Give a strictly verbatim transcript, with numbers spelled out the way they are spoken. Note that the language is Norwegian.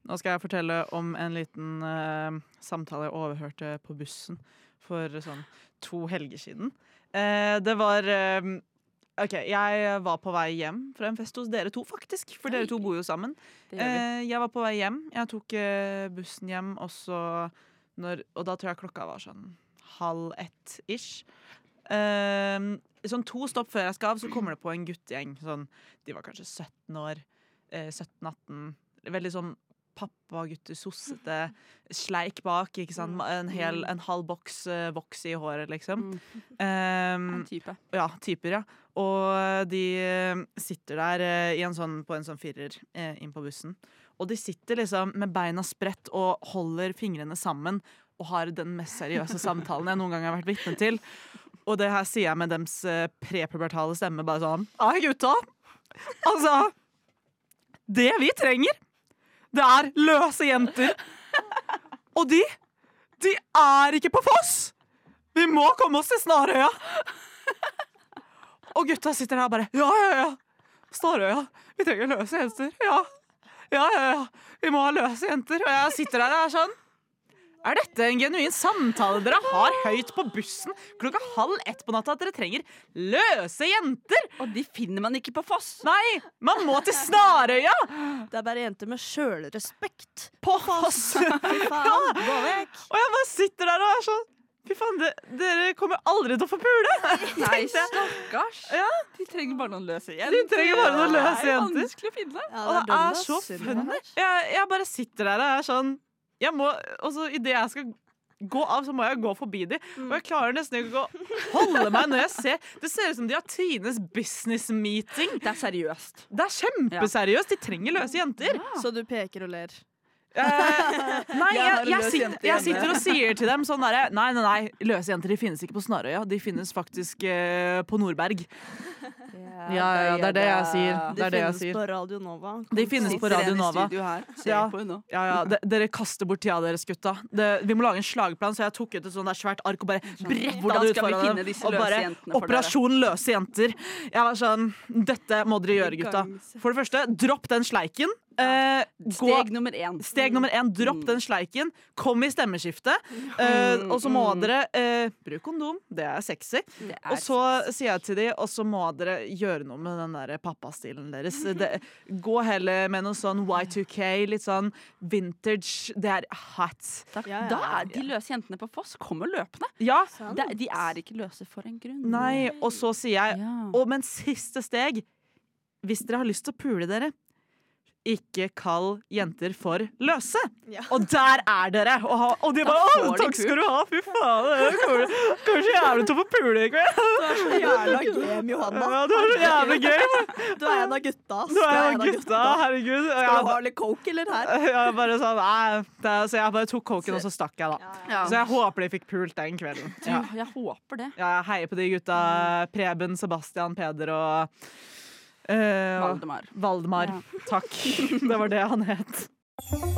Nå skal jeg fortelle om en liten uh, samtale jeg overhørte på bussen for sånn to helger siden. Uh, det var uh, OK, jeg var på vei hjem fra en fest hos dere to, faktisk. For Hei. Dere to bor jo sammen. Uh, jeg var på vei hjem. Jeg tok uh, bussen hjem, og, så når, og da tror jeg klokka var sånn halv ett-ish. Uh, sånn to stopp før jeg skal av, så kommer det på en guttegjeng. Sånn, de var kanskje sytten år. Uh, sytten atten. Veldig sånn pappa-gutter, sossete, sleik bak, ikke sant? En, hel, en halv boks uh, voks i håret, liksom. Um, en type. Ja, typer, ja. Og de sitter der uh, i en sånn, på en sånn firer uh, inn på bussen. Og de sitter liksom med beina spredt og holder fingrene sammen og har den mest seriøse samtalen jeg noen gang har vært vitne til. Og det her sier jeg med dems uh, prepubertale stemme, bare sånn, «Ai, gutta! Altså, det vi trenger det er løse jenter. Og de, de er ikke på Foss. Vi må komme oss til Snarøya. Og gutta sitter der og bare, ja, ja, ja. Snarøya, vi trenger løse jenter. Ja, ja, ja, ja. Vi må ha løse jenter. Og jeg sitter der og er sånn, er dette en genuin samtale dere har høyt på bussen klokka halv ett på natta at dere trenger løse jenter? Og de finner man ikke på Foss. Nei, man må til Snarøya. Det er bare jenter med sjølrespekt. På Foss. Fy faen, gå vekk. Og jeg bare sitter der og er sånn, fy faen, det, dere kommer aldri til å få pule. Nei, stakkars. Ja. De trenger bare noen løse jenter. De trenger bare noen løse jenter. Det er vanskelig å finne. Ja, og det er så funny. Jeg, jeg bare sitter der og er sånn, jeg må, og så i det jeg skal gå av, så må jeg gå forbi de. Og jeg klarer nesten ikke å holde meg når jeg ser. Det ser ut som de har Trines business meeting. Det er seriøst. Det er kjempeseriøst. De trenger løse jenter. Ja. Så du peker og ler. Uh, nei, jeg, jeg, sitter, jeg sitter og sier til dem sånn der, nei, nei, nei, løse jenter de finnes ikke på Snarøya. De finnes faktisk uh, på Nordberg. Ja, ja, ja, det er det jeg sier. Det De er det jeg finnes sier. på Radio Nova. De finnes på Radio Nova. Ja, ja, ja, de, dere kaster bort tida deres, gutta. Det, vi må lage en slagplan, så jeg tok ut et sånt der svært ark og bare bretta det ut foran dem. Og bare, Operasjon løse jenter. Jeg var sånn, dette må dere gjøre, gutta. For det første, dropp den sleiken. Uh, gå, steg nummer én Steg nummer én, dropp mm. den sleiken. Kom i stemmeskiftet. uh, Og så må mm. dere uh, bruk kondom, det er sexy det er Og så sexy. Sier jeg til de, og så må dere gjøre noe med den der pappastilen deres. det, Gå heller med noe sånn Y to K, litt sånn vintage. Det er hot. ja, ja, Da er de løse jentene på Foss kommer løpende. Ja, de, de er ikke løse for en grunn. Nei, og så sier jeg ja. Og men siste steg, hvis dere har lyst til å pule dere, ikke kall jenter for løse. Ja. Og der er dere. Og, ha, og de bare, å, takk skal du ha, fy faen. Kanskje jævlig til å få pule i kveld. Du er så jævla game, Johanna. Ja, du er så jævlig game. Du er en av gutta. Du er en av gutta, herregud. Skal du ha litt coke eller her? Jeg bare sånn, nei, det, så jeg bare tok coken, og så stakk jeg da. Ja. Så jeg håper de fikk pult den kvelden. Ja, jeg håper det. Ja, jeg heier på de gutta. Preben, Sebastian, Peder og... Uh, Valdemar. Valdemar, ja. Takk. Det var det han het.